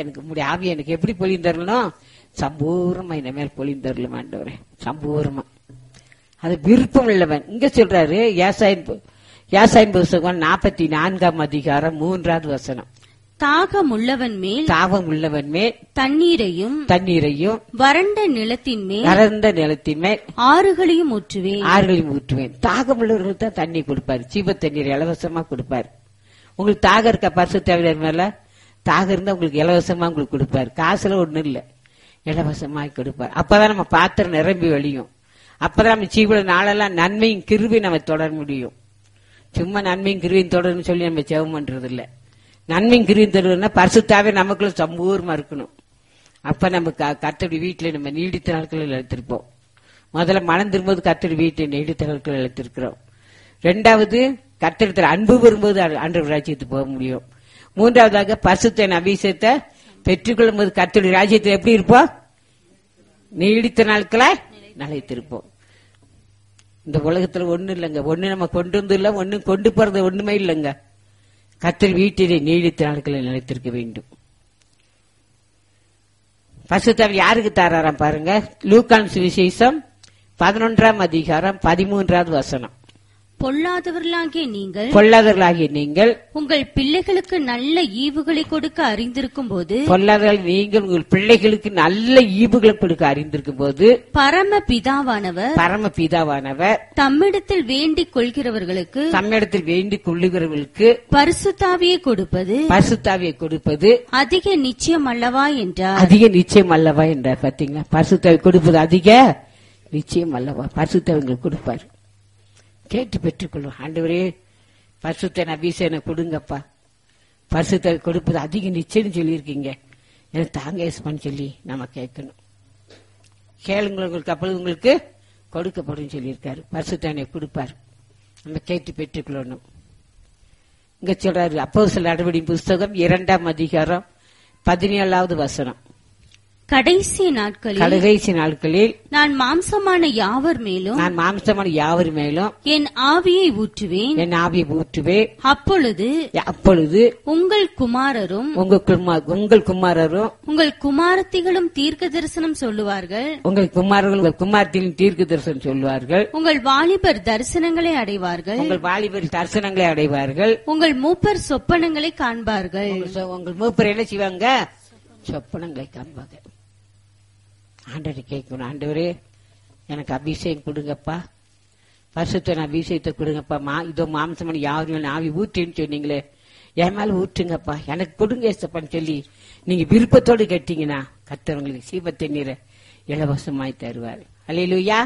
எனக்கு உம்முடைய ஆவி எனக்கு எப்படி பொழிந்தரணும்? சம்பூர்ணமா இந்த மேல் பொழிந்தரலும் ஆண்டவரே, சம்பூர்ணமா. அது விருப்பம் உள்ளவன். இங்க சொல்றாரு யாசாயின் புஸ்தகம் 44ஆம் அதிகாரம் 3வது வசனம். தாகம் உள்ளவன் மேல் தாகம் உள்ளவன் மேல் தண்ணீரையும் வறண்ட நிலத்தின் மேல் ஆறுகளையும் ஊற்றுவேன். தாகம் உள்ளவர்களுக்கு தான் தண்ணி கொடுப்பாரு, ஜீவ தண்ணீர் இலவசமா கொடுப்பாரு. உங்களுக்கு தாகம் இருக்க பரிசுத்த ஆவியானவர் மேல தாகம் இருந்தா உங்களுக்கு இலவசமா உங்களுக்கு கொடுப்பாரு. காசுல ஒண்ணு இல்ல, இலவசமாய் கொடுப்பாரு. அப்பதான் நம்ம பாத்திரம் நிரம்பி வழியும். அப்பதான் நம்ம ஜீவன நாளெல்லாம் நன்மையும் கிருபையும் நம்ம தொடர முடியும். சும்மா நன்மையும் கிருபையும் தொடர்னு சொல்லி நம்ம ஜெபம் பண்றது இல்ல. நன்மையும் கிருபையும் தொடர்னா பரிசுத்தாவே நமக்குள்ள சம்பூர்ணமா இருக்கணும். அப்ப நம்ம கர்த்தருடைய வீட்டுல நம்ம நீடித்த நாட்களில் இழுத்திருப்போம். முதல்ல மனம் திரும்பும்போது கர்த்தருடைய வீட்டை நீடித்த நாட்களில் இழுத்திருக்கிறோம். ரெண்டாவது கர்த்தரிடத்தில் அன்பு வரும்போது ஆண்டவர் ராஜ்யத்துக்கு போக முடியும். மூன்றாவதாக பரிசுத்த அபிஷேகத்தை பெற்றுக்கொள்ளும் போது கர்த்தருடைய ராஜ்யத்தில் எப்படி இருப்போம்? நீடித்த நாட்களை நிலைத்திருப்போம். இந்த உலகத்துல ஒண்ணு இல்லைங்க, ஒண்ணு நம்ம கொண்டு வந்து இல்ல, ஒண்ணு கொண்டு போறது ஒண்ணுமே இல்லைங்க. கர்த்தர் வீட்டிலே நீடித்த நாட்களை நிலைத்திருக்க வேண்டும். பரிசுத்த ஆவி யாருக்கு தாராராம் பாருங்க. லூக்கான் சுவிசேஷம் 11ஆம் அதிகாரம் 13வது வசனம். பொல்லாதவர்களாகிய நீங்கள் உங்கள் பிள்ளைகளுக்கு நல்ல ஈவுகளை கொடுக்க அறிந்திருக்கும் போது நீங்கள் உங்கள் பிள்ளைகளுக்கு நல்ல ஈவுகளை கொடுக்க அறிந்திருக்கும் போது பரமபிதாவானவர் தம்மிடத்தில் வேண்டிக் கொள்கிறவர்களுக்கு பரிசுத்தாவியை கொடுப்பது அதிக நிச்சயம் அல்லவா என்றார். பாத்தீங்களா? பரிசுத்தாவி கொடுப்பது அதிக நிச்சயம் அல்லவா? பரிசுத்தாவி கொடுப்பாரு. கேட்டு பெற்றுக்கொள்வோம். ஆண்டவரே பரிசுத்த அபிஷேகம் கொடுங்கப்பா, பரிசுத்த கொடுப்பது அதிக நிச்சயம் சொல்லியிருக்கீங்க, எனக்கு தாங்க சொல்லி நம்ம கேட்கணும். கேளுங்க, உங்களுக்கு அப்பொழுது உங்களுக்கு கொடுக்கப்படும் சொல்லியிருக்காரு. பரிசுத்தானை கொடுப்பார், நம்ம கேட்டு பெற்றுக்கொள்ளணும். இங்க சொல்றாரு அப்போஸ்தலர் நடவடிக்கையின் புஸ்தகம் 2ஆம் அதிகாரம் 17வது வசனம். கடைசி நாட்களில் நான் மாம்சமான யாவர் மேலும் என் ஆவியை ஊற்றுவேன். அப்பொழுது உங்கள் குமாரரும் உங்கள் குமாரத்திகளும் தீர்க்க தரிசனம் சொல்லுவார்கள். உங்கள் வாலிபர் தரிசனங்களை அடைவார்கள். உங்கள் மூப்பர் சொப்பனங்களை காண்பார்கள். உங்கள் மூப்பர் என்ன செய்வாங்க? சொப்பனங்களை காண்பாங்க. ஆண்டவரை கேட்கணும். ஆண்டவரே எனக்கு அபிஷேகம் கொடுங்கப்பா, பரிசுத்த அபிஷேகத்தை கொடுங்கப்பா. இதோ மாம்சமான யாரும் ஆவி ஊற்றின்னு சொன்னீங்களே, என் மேல ஊற்றுங்கப்பா, எனக்கு கொடுங்க ஏசப்பான்னு சொல்லி நீங்க விருப்பத்தோடு கேட்டீங்கன்னா கர்த்தர் உங்களுக்கு சீவ தண்ணீரை இலவசமாய் தருவார். அல்லேலூயா.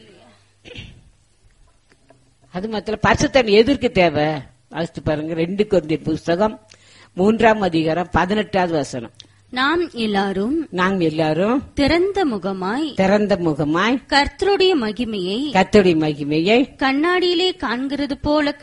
அது மாத்திரம் பரிசுத்த எதற்கு தேவை வாசித்து பாருங்க. 2 கொரிந்தியர் புஸ்தகம் 3ஆம் அதிகாரம் 18வது வசனம். நாம் எல்லாரும் திறந்த முகமாய் கர்த்தருடைய மகிமையை கண்ணாடியிலே காண்கிறது போல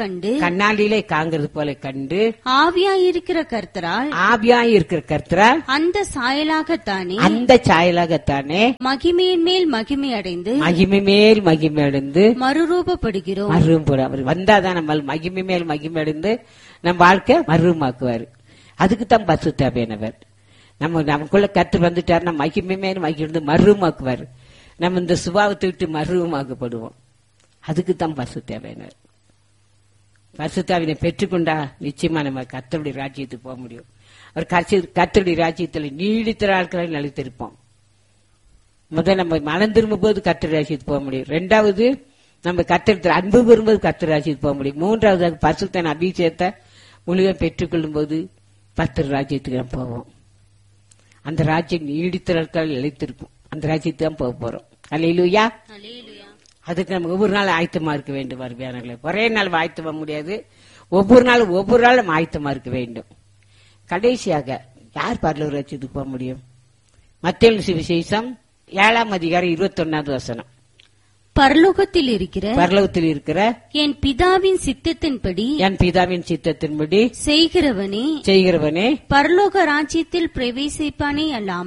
கண்டு ஆவியாயிருக்கிற கர்த்தரால் அந்த சாயலாகத்தானே மகிமையின் மேல் மகிமை அடைந்து மறுரூபப்படுகிறோம். அவர் வந்தாதான் நம்ம மகிமை மேல் மகிமை அடைந்து நம் வாழ்க்கை மறுரூபமாக்குவார். அதுக்குத்தான் பரிசுத்த ஆவியானவர் நமக்குள்ள கத்து வந்துட்டார். நம்ம மகிமை மகிழ்ந்து மருவமாக்குவார். நம்ம இந்த சுபாவத்தை விட்டு மருவமாக்கப்படுவோம். அதுக்குத்தான் பரிசுத்த ஆவியானவர். பரிசுத்த ஆவியை பெற்றுக்கொண்டா நிச்சயமா நம்ம கர்த்தருடைய ராஜ்யத்துக்கு போக முடியும். அவர் கர்த்தருடைய ராஜ்யத்தில் நீடித்த நாட்களை நிலைத்திருப்போம். முதல் நம்ம மனம் திரும்பும் போது கர்த்தருடைய ராஜ்யத்துக்கு போக முடியும். ரெண்டாவது நம்ம கர்த்தரிடத்தில் அன்பு பெறும்போது கர்த்தருடைய ராஜ்யத்துக்கு போக முடியும். மூன்றாவது பரிசுத்த அபிஷேகத்தை முழுவதும் பெற்றுக்கொள்ளும் போது கர்த்தருடைய ராஜ்யத்துக்கு நம்ம போவோம். அந்த ராஜ்யம் நீடித்த நாட்கள் நிலைத்திருக்கும். அந்த ராஜ்யத்துக்கு தான் போக போறோம். அல்லேலூயா. அதுக்கு நம்ம ஒவ்வொரு நாள் ஆயத்தமா இருக்க வேண்டும். அருமையானவர்களே, ஒரே நாள் ஆயத்தமா முடியாது. ஒவ்வொரு நாளும் நம்ம ஆயத்தமா இருக்க வேண்டும். கடைசியாக யார் பரலோக ராஜ்யத்துக்கு போக முடியும்? மத்தேயு சுவிசேஷம் 7ஆம் அதிகாரம் 21வது வசனம். பரலோகத்தில் இருக்கிற என் பிதாவின் சித்தத்தின்படி செய்கிறவனே பரலோக ராஜ்யத்தில் பிரவேசிப்பானே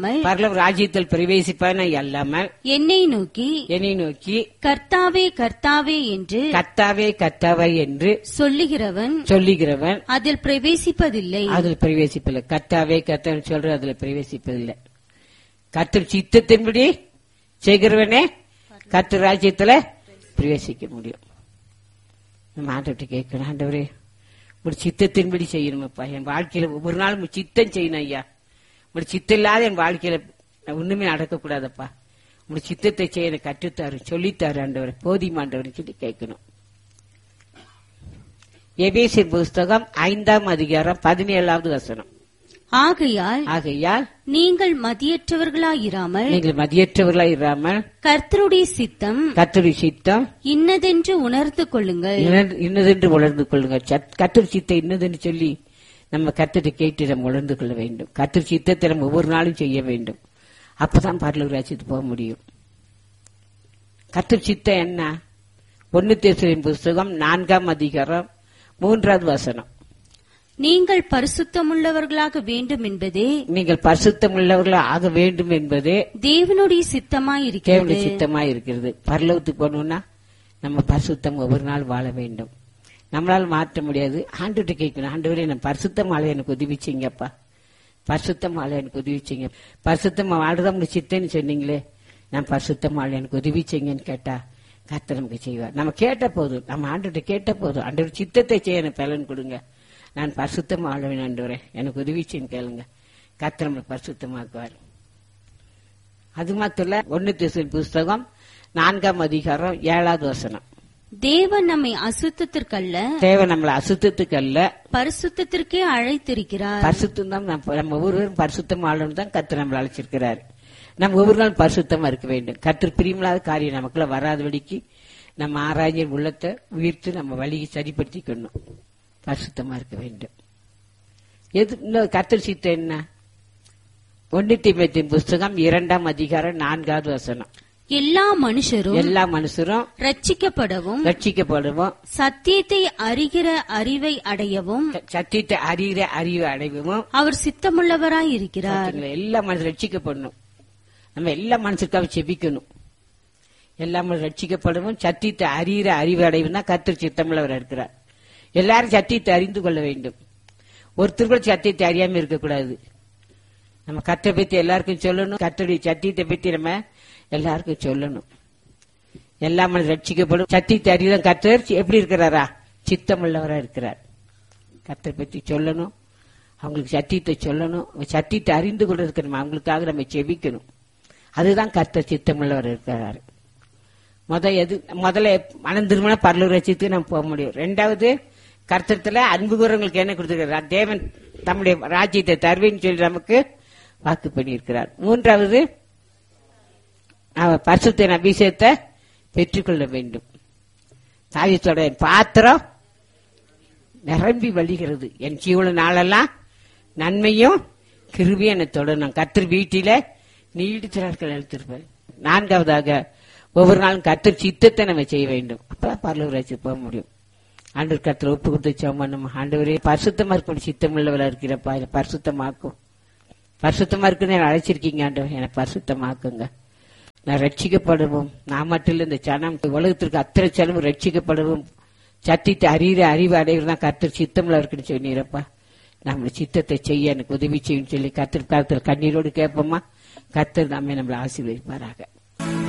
அல்லாமல் என்னை நோக்கி கர்த்தாவே கர்த்தாவே என்று சொல்லுகிறவன் அதில் பிரவேசிப்பதில்லை. கர்த்தாவே கர்த்தாவே சொல்ற அதுல பிரவேசிப்பதில்லை. கர்த்தர் சித்தத்தின்படி செய்கிறவனே கர்த்தர் ராஜ்யத்துல பிரவேசிக்க முடியும். நம்ம ஆண்டவர்கிட்ட கேட்கணும், ஆண்டவரே ஒரு சித்தத்தின்படி செய்யணுமப்பா, என் வாழ்க்கையில ஒவ்வொரு நாளும் சித்தம் செய்யணும் ஐயா, ஒரு சித்தம் இல்லாத என் வாழ்க்கையில ஒண்ணுமே நடக்கக்கூடாதப்பா, உங்க சித்தத்தை செய்ய கற்றுத்தாரு சொல்லித்தாரு ஆண்டவரை போதிமாண்டவரை சொல்லி கேட்கணும். எபேசியர் புஸ்தகம் 5ஆம் அதிகாரம் 17வது வசனம். ஆகையால் நீங்கள் மதியற்றவர்களாயிராமல் கர்த்தருடைய சித்தம் இன்னதென்று உணர்ந்து கொள்ளுங்கள். கர்த்தர் சித்தம் இன்னதென்று சொல்லி நம்ம கர்த்தரை கேட்டு நம்ம உணர்ந்து கொள்ள வேண்டும். கர்த்தர் சித்தத்தை நம்ம ஒவ்வொரு நாளும் செய்ய வேண்டும். அப்பதான் பரலோக ராஜ்யத்துக்கு போக முடியும். கர்த்தர் சித்தம் என்ன? 1 தெசலோனிக்கேயர் புஸ்தகம் 4ஆம் அதிகாரம் 3வது வசனம். நீங்கள் பரிசுத்தமுள்ளவர்களாக வேண்டும் என்பதே தேவனுடைய சித்தமாயிருக்கிறது. பரலோகத்துக்கு போகணும்னா நம்ம பரிசுத்தம் ஒவ்வொரு நாள் வாழ வேண்டும். நம்மளால மாற்ற முடியாது. ஆண்டவர்கிட்ட கேட்கணும், ஆண்டவரே நான் பரிசுத்தம் வாழ எனக்கு உதவி செய்யுங்கப்பா, பரிசுத்தம் வாழ எனக்கு உதவி செய்யுங்க. பரிசுத்தம் வாழ்றதா உங்களுக்கு சித்தன்னு சொன்னீங்களே, நான் பரிசுத்தம் வாழ எனக்கு உதவி செய்யுங்கன்னு கேட்டா கர்த்தர் நமக்கு செய்வார். நம்ம கேட்ட போதும், நம்ம ஆண்டவர்கிட்ட கேட்ட போதும், ஆண்டவர் சித்தத்தை செய்ய எனக்கு பலன் கொடுங்க, நான் பரிசுத்தமா ஆளுவேன் ஆண்டவரே எனக்கு உதவி செய்யும் கேளுங்க, கர்த்தர் நம்மளை பரிசுத்தமாக்குவார். அது மாத்திரம் இல்ல, 1 தெசலோனிக்கேயர் புஸ்தகம் 4ஆம் அதிகாரம் 7வது வசனம். தேவன் நம்மை அசுத்தத்துக்கல்ல பரிசுத்தத்திற்கே அழைத்திருக்கிறார். பரிசுத்தம் தான் நம்ம ஒவ்வொருவரும் பரிசுத்தம் ஆளுன்னு தான் கர்த்தர் நம்மளை அழைச்சிருக்கிறார். நம்ம ஒவ்வொரு நாள் பரிசுத்தமா இருக்க வேண்டும். கர்த்தர் பிரியமில்லாத காரியம் நமக்குள்ள வராதபடிக்கு நம்ம ஆராய்ச்சி உள்ளத்தை உயிர்த்து நம்ம வழியை சரிப்படுத்திக்கணும். பரிசுத்தமா இருக்க வேண்டும். கர்த்தர் சித்தம் என்ன? 1 தீமோத்தேயு புஸ்தகம் 2ஆம் அதிகாரம் 4வது வசனம். எல்லா மனுஷரும் ரட்சிக்கப்படவும் சத்தியத்தை அறிகிற அறிவை அடையவும் அவர் சித்தமுள்ளவராய் இருக்கிறார். எல்லா மனுஷரும் ரட்சிக்கப்படணும். நம்ம எல்லா மனுஷருக்காக செபிக்கணும். எல்லா மனுஷரும் ரட்சிக்கப்படவும் சத்தியத்தை அறிகிற அறிவு அடைவும் தான் கர்த்தர் சித்தமுள்ளவராக இருக்கிறார். எல்லாரும் சத்தியத்தை அறிந்து கொள்ள வேண்டும். ஒருத்தர் கூட சத்தியத்தை அறியாம இருக்கக்கூடாது. நம்ம கர்த்தரை பத்தி எல்லாருக்கும் சொல்லணும். கர்த்தருடைய சத்தியத்தை பத்தி நம்ம எல்லாருக்கும் சொல்லணும். எல்லா மனுஷரும் ரட்சிக்கப்படும் சத்தியத்தை அறிதான் கர்த்தர் எப்படி இருக்கிறாரா? சித்தமுள்ளவரா இருக்கிறார். கர்த்தரை பத்தி சொல்லணும், அவங்களுக்கு சத்தியத்தை சொல்லணும். சத்தியத்தை அறிந்து கொள்றதுக்கு நம்ம அவங்களுக்காக நம்ம செபிக்கணும். அதுதான் கர்த்தர் சித்தமுள்ளவர் இருக்கிறார். முதல்ல மனம் திரும்பினா பரலோக ராஜ்யத்துக்கு நம்ம போக முடியும். 2வது கர்த்தத்துல அன்பு கூறவங்களுக்கு என்ன கொடுத்திருக்கிறார்? தேவன் தம்முடைய ராஜ்யத்தை தருவேன்னு சொல்லி நமக்கு வாக்கு பண்ணியிருக்கிறார். 3வது பரிசுத்த அபிஷேகத்தை பெற்றுக்கொள்ள வேண்டும். தாவீதோட பாத்திரம் நிரம்பி வழிகிறது, என் ஜீவன நாளெல்லாம் நன்மையும் கிருபையும் என்னை தொடரும். கர்த்தர் வீட்டில நீடித்த நாட்கள் எழுத்திருப்பேன். 4வதாக ஒவ்வொரு நாளும் கர்த்தர் சித்தத்தை நம்ம செய்ய வேண்டும். அப்பதான் பரலோக ராஜ்யத்துக்கு போக முடியும். ஆண்டவர் கர்த்தர் ஒப்பு கொடுத்து சோமனும் ஆண்டவரே பரிசுத்தமா இருக்கணும், சித்தம் உள்ளவளா இருக்கிறப்பா, என்னை பரிசுத்தமாக்கும். பரிசுத்தமா இருக்குன்னு அழைச்சிருக்கீங்க ஆண்டவர், என்னை பரிசுத்தமாக்குங்க. நான் ரட்சிக்கப்படுவோம். நான் மட்டும் இல்ல, இந்த ஜனம் உலகத்திற்கு அத்தனை செலவு ரட்சிக்கப்படுவோம். சத்தியத்தை அறிகிற அறிவு அடைவதுதான் கர்த்தர் சித்தம்ல இருக்குன்னு சொன்னீரப்பா. நம்மளை சித்தத்தை செய்ய எனக்கு உதவி செய்யும் சொல்லி கர்த்தர் கண்ணீரோடு கேட்போமா? கர்த்தர் நம்மை நம்மளை ஆசீர்வதிப்பாராக.